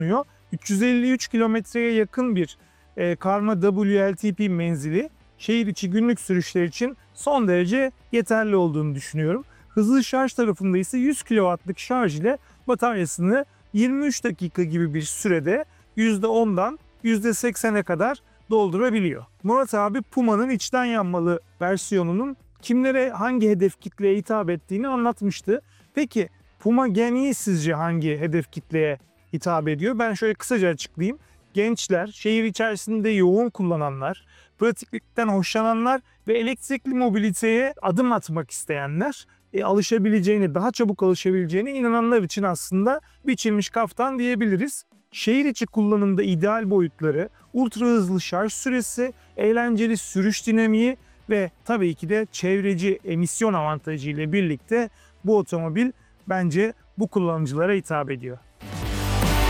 bulunuyor. 353 kilometreye yakın bir Karma WLTP menzili şehir içi günlük sürüşler için son derece yeterli olduğunu düşünüyorum. Hızlı şarj tarafında ise 100 kW'lık şarj ile bataryasını 23 dakika gibi bir sürede %10'dan %80'e kadar doldurabiliyor. Murat abi Puma'nın içten yanmalı versiyonunun kimlere hangi hedef kitleye hitap ettiğini anlatmıştı. Peki Puma Gen E sizce hangi hedef kitleye hitap ediyor? Ben şöyle kısaca açıklayayım. Gençler, şehir içerisinde yoğun kullananlar, pratiklikten hoşlananlar ve elektrikli mobiliteye adım atmak isteyenler, alışabileceğini, daha çabuk alışabileceğine inananlar için aslında biçilmiş kaftan diyebiliriz. Şehir içi kullanımda ideal boyutları, ultra hızlı şarj süresi, eğlenceli sürüş dinamiği ve tabii ki de çevreci emisyon avantajı ile birlikte bu otomobil bence bu kullanıcılara hitap ediyor.